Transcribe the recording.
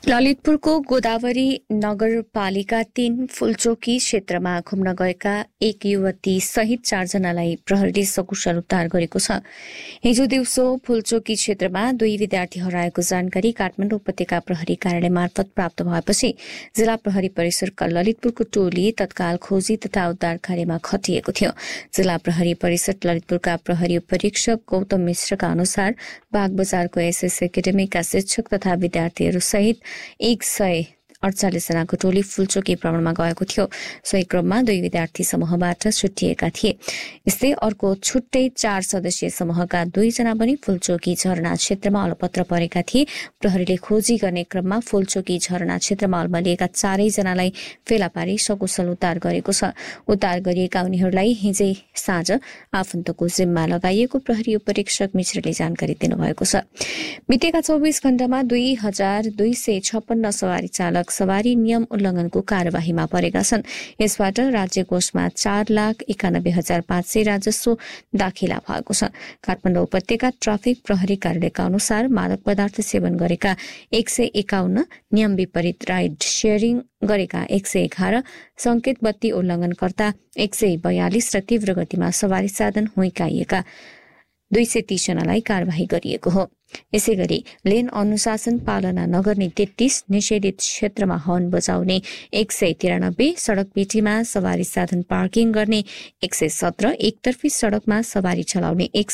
ललितपुरको गोदावरी नगरपालिका 3 फूलचोकी क्षेत्रमा घुम्न गएका एक युवती सहित 4 जनालाई प्रहरीले सकुशल उद्धार गरेको छ। हिजो दिउँसो फूलचोकी क्षेत्रमा 2 विद्यार्थी हराएको जानकारी काठमाडौँ उपत्यका प्रहरी कार्यालय मार्फत प्राप्त भएपछि जिल्ला प्रहरी परिसरका ललितपुरको टोली तत्काल खोजी तथा उद्धार कार्यमा खटिएको थियो। जिल्ला प्रहरी परिषद ललितपुरका प्रहरी उपरीक्षक गौतम मिश्रका अनुसार बागबजारको एसएस एकाडेमीका शिक्षक तथा विद्यार्थीहरू सहित 148 जनाको टोली फूलचोकी भ्रमणमा गएको थियो। सोही क्रममा 2 विद्यार्थी समूहबाट छुट्टिएका थिए। यस्तै अर्को छुट्टै 4 सदस्यीय समूहका 2 जना पनि फूलचोकी झरना क्षेत्रमा अलपत्र परेका थिए। प्रहरीले खोजी गर्ने क्रममा फूलचोकी झरना क्षेत्रमा अल्मलिएका 4 जनालाई फेला पारी सकुशल उद्धार गरेको छ। उद्धार गरिएका उनीहरूलाई हिजै साँझ आफन्तको जिम्मा लगाइएको प्रहरी उपरीक्षक मिश्रले जानकारी दिनुभएको छ। बितेका 24 घण्टामा 2256 सवारी चालक सवारी नियम उल्लंघनको कार्यवाहीमा परेका छन्। यसबाट राज्य कोषमा 4,91,500 राजस्व दाखिला भएको छ। काठमाडौँ उपत्यका ट्राफिक प्रहरी कार्यालयका अनुसार मादक पदार्थ सेवन गरेका 151, नियम विपरीत राइड शेयरिङ गरेका 111, संकेत बत्ती उल्लंघनकर्ता 142 र तीव्र गतिमा सवारी साधन हुइकाइएका 230 जनालाई कार्यवाही गरिएको हो। यसैगरी लेन अनुशासन पालना नगर्ने 33, निषेधित क्षेत्रमा हर्न बजाउने 193, सड़क पेटीमा सवारी साधन पार्किङ गर्ने 117, एकतर्फी सड़कमा सवारी चलाउने